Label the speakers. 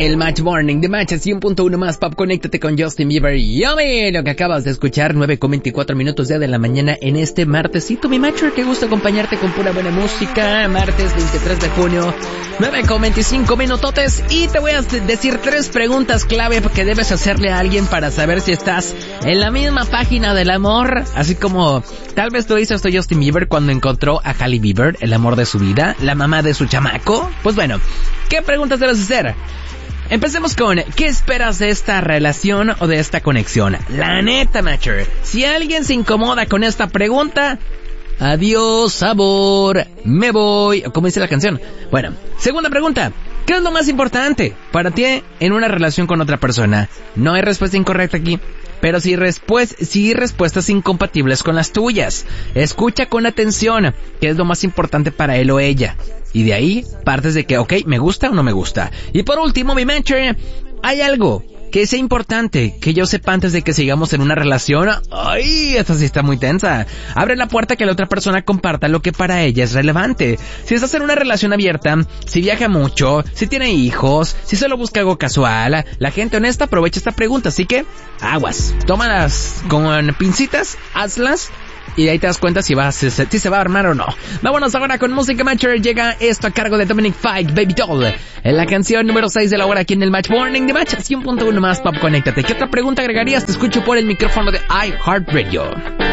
Speaker 1: el Match Morning de Match 100.1 más Pop. Conéctate con Justin Bieber. Yummy, lo que acabas de escuchar, 9:24 minutos ya de la mañana en este martesito, mi Matcher. Qué gusto acompañarte con pura buena música. Martes 23 de junio, 9:25 minutotes. Y te voy a decir 3 preguntas clave que debes hacerle a alguien para saber si estás en la misma página del amor. Así como tal vez lo hizo esto Justin Bieber cuando encontró a Hailey Bieber, el amor de su vida, la mamá de su chamaco. Pues bueno, ¿qué preguntas debes hacer? Empecemos con, ¿qué esperas de esta relación o de esta conexión? La neta, Matcher, si alguien se incomoda con esta pregunta, adiós, sabor, me voy, como dice la canción. Bueno, segunda pregunta, ¿qué es lo más importante para ti en una relación con otra persona? No hay respuesta incorrecta aquí, pero sí respuestas incompatibles con las tuyas. Escucha con atención qué es lo más importante para él o ella. Y de ahí partes de que, ok, ¿me gusta o no me gusta? Y por último, mi Matcher, ¿hay algo que sea importante que yo sepa antes de que sigamos en una relación? ¡Ay! Esta sí está muy tensa. Abre la puerta a que la otra persona comparta lo que para ella es relevante. Si estás en una relación abierta, si viaja mucho, si tiene hijos, si solo busca algo casual, la gente honesta aprovecha esta pregunta. Así que, aguas. Tómalas con pincitas, hazlas, y ahí te das cuenta si se va a armar o no. Vámonos ahora con música, Matcher. Llega esto a cargo de Dominic Fike, Baby Doll, en la canción número 6 de la hora aquí en el Match Morning de Match 100.1 más Pop. Conéctate. ¿Qué otra pregunta agregarías? Te escucho por el micrófono de iHeartRadio.